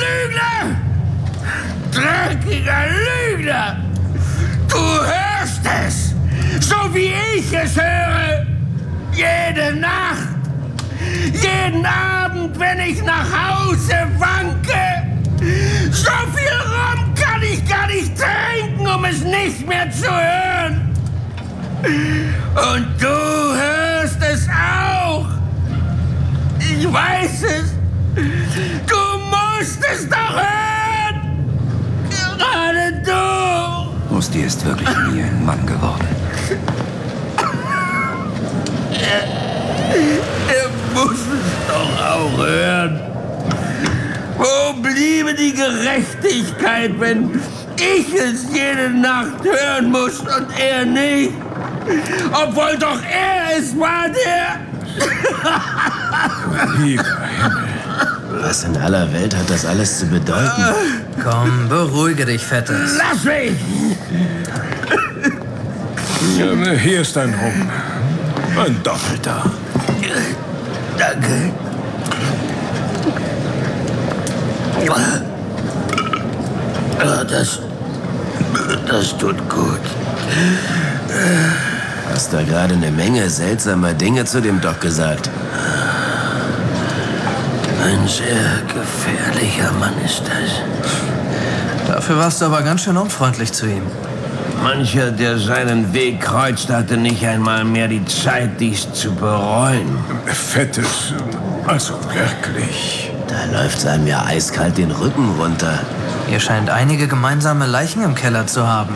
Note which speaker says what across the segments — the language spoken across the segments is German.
Speaker 1: Lügner! Dreckiger Lügner! Du hörst es, so wie ich es höre. Jede Nacht, jeden Abend, wenn ich nach Hause wanke. So viel Rum kann ich gar nicht trinken, um es nicht mehr zu hören. Und du hörst es auch. Ich weiß es. Du musst es doch hören. Gerade du.
Speaker 2: Musti ist wirklich nie ein Mann geworden.
Speaker 1: Er muss es doch auch hören. Wo bliebe die Gerechtigkeit, wenn ich es jede Nacht hören muss und er nicht? Obwohl doch er es war, der...
Speaker 2: Lieber Himmel.
Speaker 3: Was in aller Welt hat das alles zu bedeuten?
Speaker 4: Komm, beruhige dich, Fettes.
Speaker 1: Lass mich!
Speaker 2: Ja, hier ist ein Rum. Ein doppelter.
Speaker 1: Danke. Das tut gut.
Speaker 3: Hast da gerade eine Menge seltsamer Dinge zu dem Doc gesagt.
Speaker 1: Ein sehr gefährlicher Mann ist das.
Speaker 4: Dafür warst du aber ganz schön unfreundlich zu ihm.
Speaker 1: Mancher, der seinen Weg kreuzt, hatte nicht einmal mehr die Zeit, dies zu bereuen.
Speaker 2: Fettes, also wirklich.
Speaker 3: Da läuft's einem ja eiskalt den Rücken runter.
Speaker 4: Ihr scheint einige gemeinsame Leichen im Keller zu haben.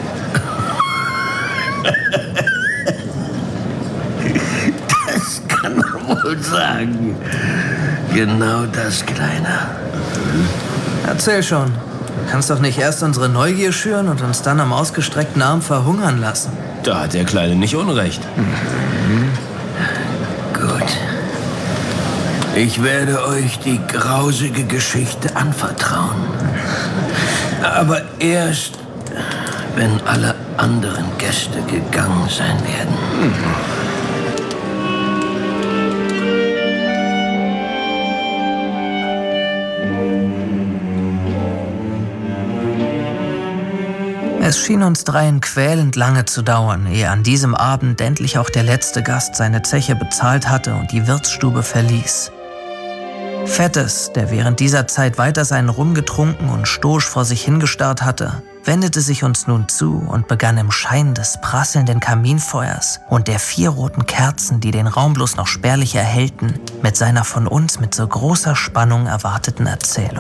Speaker 1: Das kann man wohl sagen. Genau das, Kleiner.
Speaker 4: Erzähl schon. Du kannst doch nicht erst unsere Neugier schüren und uns dann am ausgestreckten Arm verhungern lassen.
Speaker 3: Da hat der Kleine nicht Unrecht.
Speaker 1: Gut. Ich werde euch die grausige Geschichte anvertrauen. Aber erst, wenn alle anderen Gäste gegangen sein werden.
Speaker 4: Es schien uns dreien quälend lange zu dauern, ehe an diesem Abend endlich auch der letzte Gast seine Zeche bezahlt hatte und die Wirtsstube verließ. Fettes, der während dieser Zeit weiter seinen Rum getrunken und stoisch vor sich hingestarrt hatte, wendete sich uns nun zu und begann im Schein des prasselnden Kaminfeuers und der 4 roten Kerzen, die den Raum bloß noch spärlich erhellten, mit seiner von uns mit so großer Spannung erwarteten Erzählung.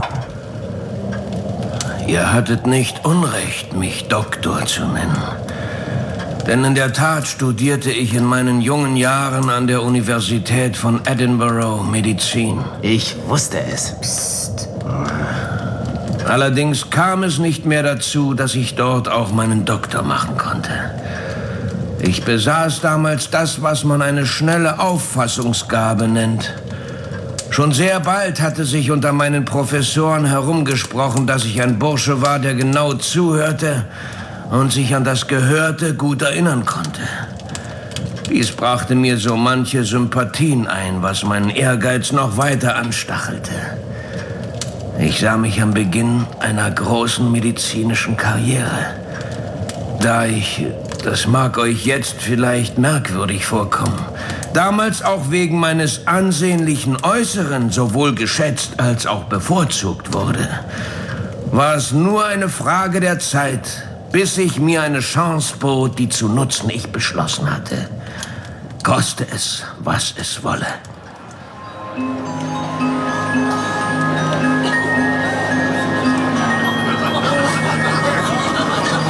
Speaker 1: Ihr hattet nicht Unrecht, mich Doktor zu nennen. Denn in der Tat studierte ich in meinen jungen Jahren an der Universität von Edinburgh Medizin.
Speaker 3: Ich wusste es. Psst.
Speaker 1: Allerdings kam es nicht mehr dazu, dass ich dort auch meinen Doktor machen konnte. Ich besaß damals das, was man eine schnelle Auffassungsgabe nennt. Schon sehr bald hatte sich unter meinen Professoren herumgesprochen, dass ich ein Bursche war, der genau zuhörte und sich an das Gehörte gut erinnern konnte. Dies brachte mir so manche Sympathien ein, was meinen Ehrgeiz noch weiter anstachelte. Ich sah mich am Beginn einer großen medizinischen Karriere. Da ich, das mag euch jetzt vielleicht merkwürdig vorkommen, damals auch wegen meines ansehnlichen Äußeren sowohl geschätzt als auch bevorzugt wurde, war es nur eine Frage der Zeit, bis sich mir eine Chance bot, die zu nutzen ich beschlossen hatte. Koste es, was es wolle.